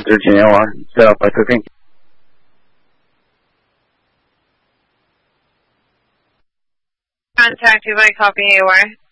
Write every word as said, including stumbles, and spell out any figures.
Virginia or set up by cooking. Contact you by copy A O R.